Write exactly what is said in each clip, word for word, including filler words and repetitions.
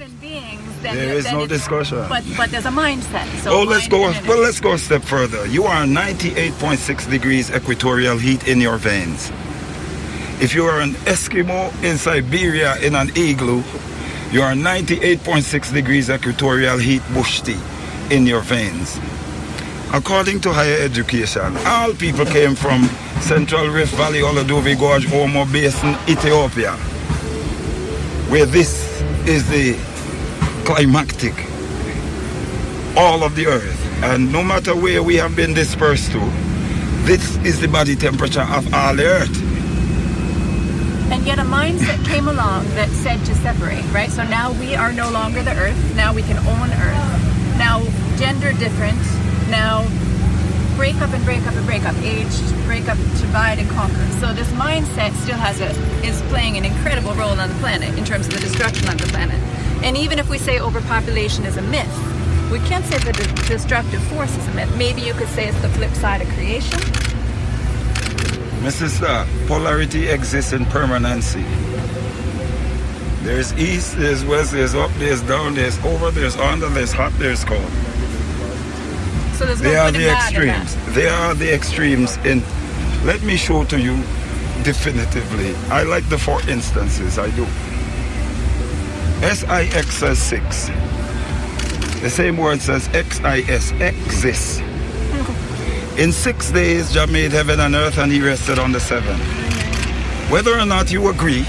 human beings, then there is then no discussion. But but there's a mindset. So oh, let's go. Well, Well, let's go a step further. You are ninety-eight point six degrees equatorial heat in your veins. If you are an Eskimo in Siberia in an igloo, you are ninety-eight point six degrees equatorial heat bush tea in your veins. According to higher education, all people came from Central Rift Valley, Oladovi Gorge, Omo Basin, Ethiopia, where this is the climactic, all of the earth. And no matter where we have been dispersed to, this is the body temperature of all the earth. And yet a mindset came along that said to separate, right? So now we are no longer the earth. Now we can own earth. Now gender different. Now break up and break up and break up. Age, break up, divide and conquer. So this mindset still has a, is playing an incredible role on the planet in terms of the destruction of the planet. And even if we say overpopulation is a myth, we can't say that the destructive force is a myth. Maybe you could say it's the flip side of creation. Missus Starr, polarity exists in permanency. There's east, there's west, there's up, there's down, there's over, there's under, there's hot, there's cold. So there's no they are good the and bad in extremes. that. They are the extremes in. Let me show to you definitively. I like the four instances, I do. S I X says six. The same word says X I S, exists. In six days, Jah made heaven and earth, and he rested on the seventh. Whether or not you agree,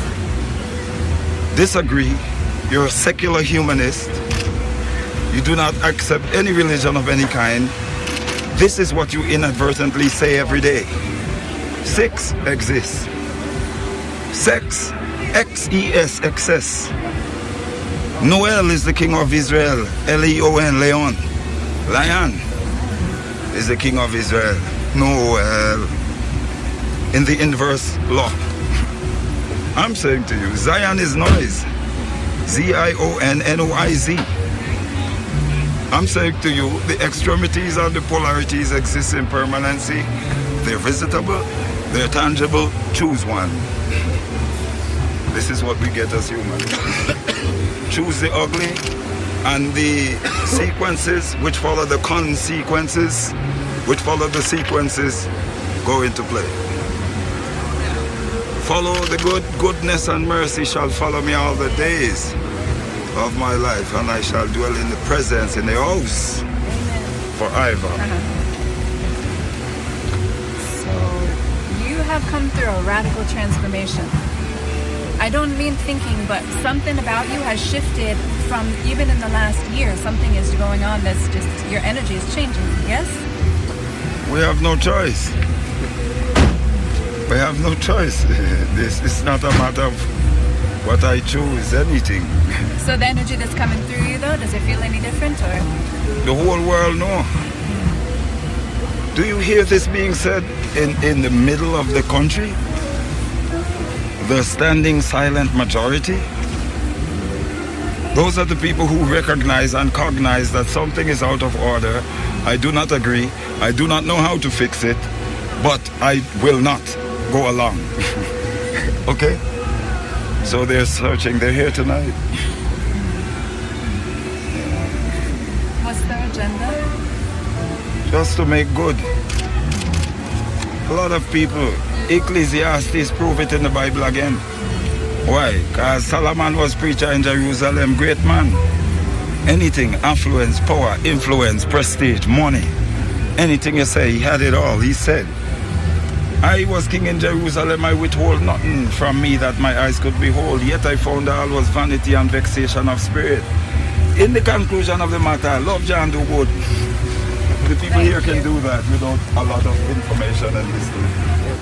disagree, you're a secular humanist, you do not accept any religion of any kind, this is what you inadvertently say every day. Six exists. Sex, X E S, excess. Noel is the king of Israel, L E O N, Leon. Lion is the king of Israel. Noel. In the inverse law. I'm saying to you, Zion is noise. Z I O N N O I Z. I'm saying to you, the extremities and the polarities exist in permanency. They're visitable, they're tangible. Choose one. This is what we get as humans. Choose the ugly, and the sequences which follow the consequences, which follow the sequences, go into play. Follow the good, goodness and mercy shall follow me all the days of my life, and I shall dwell in the presence, in the house, forever. Uh-huh. So you have come through a radical transformation. I don't mean thinking, but something about you has shifted from even in the last year. Something is going on that's just, your energy is changing, yes? We have no choice. We have no choice. This is not a matter of what I choose, anything. So the energy that's coming through you though, does it feel any different or? The whole world know. Do you hear this being said in, in the middle of the country? The standing silent majority? Those are the people who recognize and cognize that something is out of order. I do not agree. I do not know how to fix it, but I will not go along. Okay? So they're searching. They're here tonight. What's their agenda? Just to make good. A lot of people, Ecclesiastes prove it in the Bible again. Why? Because Solomon was preacher in Jerusalem, great man. Anything, affluence, power, influence, prestige, money, anything you say, he had it all. He said, I was king in Jerusalem, I withhold nothing from me that my eyes could behold, yet I found all was vanity and vexation of spirit. In the conclusion of the matter, love Jah and do good. The people Thank here can you. do that without a lot of information and history.